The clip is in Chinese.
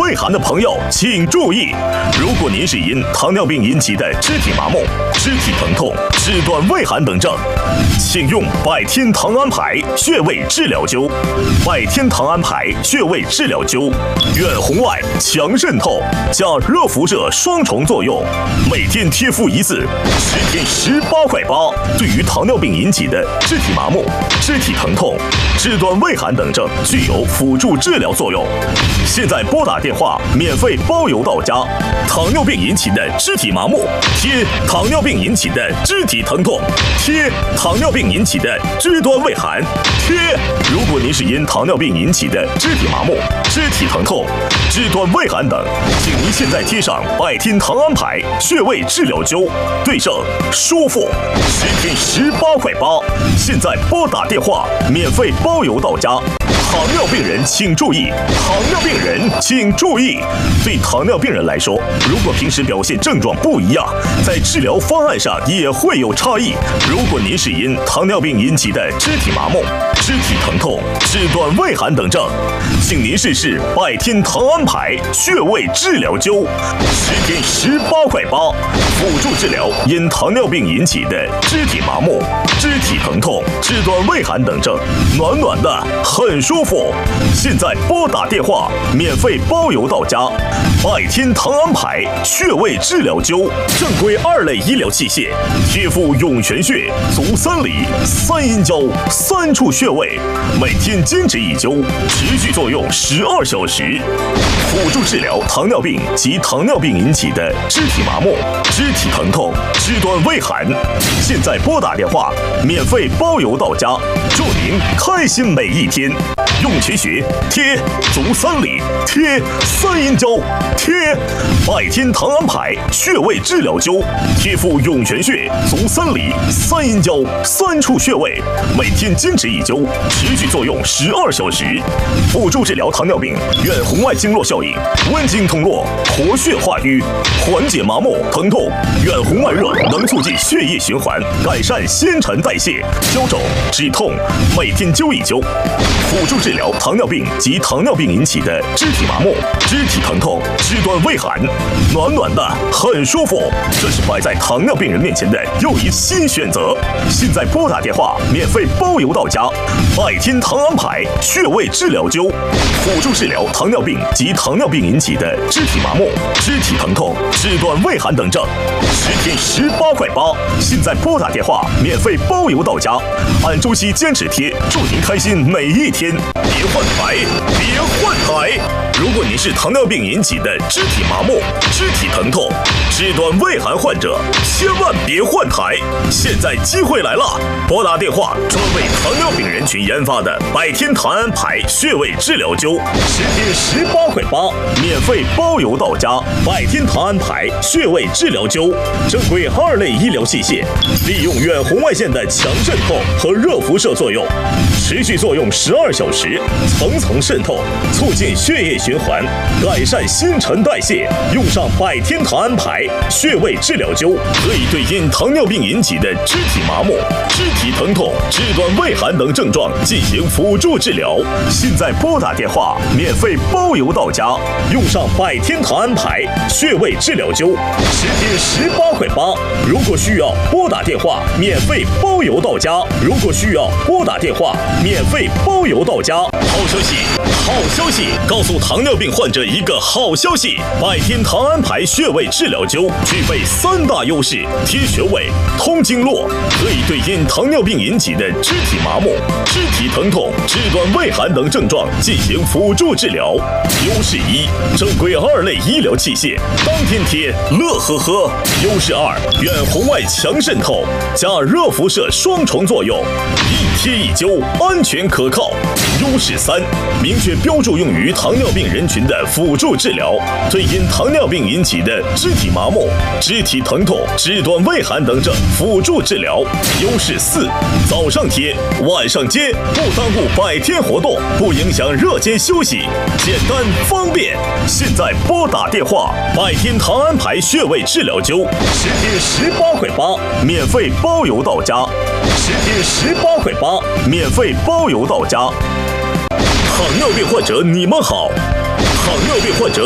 胃寒的朋友请注意，如果您是因糖尿病引起的肢体麻木、肢体疼痛、肢端胃寒等症，请用百天糖安牌穴位治疗灸。百天糖安牌穴位治疗灸，远红外、强渗透加热辐射双重作用，每天贴敷一次，10天18块8。对于糖尿病引起的肢体麻木、肢体疼痛、肢端胃寒等症，具有辅助治疗作用。现在拨打电话，免费包邮到家。糖尿病引起的肢体麻木，贴糖尿病引起的肢体疼痛，贴糖尿病引起的肢端胃寒，贴。如果您是因糖尿病引起的肢体麻木、肢体疼痛、肢端胃寒等，请您现在贴上百天糖安牌穴位治疗灸，对症舒服，10天18块8。现在拨打电话，免费包邮到家。糖尿病人请注意，糖尿病人请注意。对糖尿病人来说，如果平时表现症状不一样，在治疗方案上也会有差异。如果您是因糖尿病引起的肢体麻木、肢体疼痛、肢端胃寒等症，请您试试百天糖安牌穴位治疗灸，10天18块8，辅助治疗因糖尿病引起的肢体麻木、肢体疼痛、肢端胃寒等症，暖暖的，很舒服。现在拨打电话，免费包邮到家。百天糖安牌穴位治疗灸，正规2类医疗器械，贴敷涌泉穴、足3里、3阴交3处穴位，每天坚持一灸，持续作用12小时，辅助治疗糖尿病及糖尿病引起的肢体麻木、肢体疼痛、肢端胃寒。现在拨打电话，免费包邮到家，祝您开心每一天。涌泉穴贴足3里，贴3阴交，贴百天糖安牌穴位治疗灸，贴敷涌泉穴、足3里、3阴交3处穴位，每天坚持一灸，持续作用12小时，辅助治疗糖尿病远红外经络效应，温经通络，活血化瘀，缓解麻木疼痛。远红外热能促进血液循环，改善新陈代谢，消肿止痛，每天灸一灸，辅助治疗糖尿病及糖尿病引起的肢体麻木、肢体疼痛、肢端胃寒，暖暖的，很舒服。这是摆在糖尿病人面前的又一新选择。现在拨打电话，免费包邮到家。百天糖安牌穴位治疗灸，辅助治疗糖尿病及糖尿病引起的肢体麻木、肢体疼痛、肢端胃寒等症，10天18块8。现在拨打电话，免费包邮到家。按周期坚持贴，祝您开心每一天。别换台，别换台！如果您是糖尿病引起的肢体麻木、肢体疼痛、肢端胃寒患者，千万别换台！现在机会来了，拨打电话，专为糖尿病人群研发的百天糖安牌穴位治疗灸，10天18块8，免费包邮到家。百天糖安牌穴位治疗灸，正规2类医疗器械，利用远红外线的强渗透和热辐射作用，持续作用12小时，层层渗透，促进血液循环，改善新陈代谢。用上百天糖安牌穴位治疗灸，可以对因糖尿病引起的肢体麻木、肢体疼痛、肢端胃寒等症状进行辅助治疗。现在拨打电话，免费包邮到家。用上百天糖安牌穴位治疗灸，10天18块8。如果需要拨打电话，免费包邮到家。如果需要拨打电话，免费包邮到家。好消息，好消息！告诉糖尿病患者一个好消息：百天糖安牌穴位治疗灸具备3大优势：贴穴位、通经络，可以对因糖尿病引起的肢体麻木、肢体疼痛、肢端胃寒等症状进行辅助治疗。优势1，正规2类医疗器械，当天贴，乐呵呵。优势2，远红外强渗透加热辐射双重作用，一贴一灸，安全可靠。优势3，明确标注用于糖尿病人群的辅助治疗，对因糖尿病引起的肢体麻木、肢体疼痛、肢端胃寒等症辅助治疗。优势4，早上贴，晚上接，不耽误百天活动，不影响热间休息，简单方便。现在拨打电话，百天糖安牌穴位治疗灸，10天18块8，免费包邮到家。10天18块8，免费包邮到家。糖尿病患者，你们好！糖尿病患者。